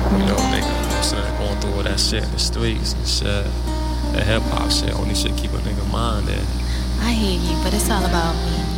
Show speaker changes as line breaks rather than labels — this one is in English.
You know, nigga, instead of going through all that shit in the streets and shit, that hip hop shit only should keep a nigga mind at.
I hear you, but it's all about me.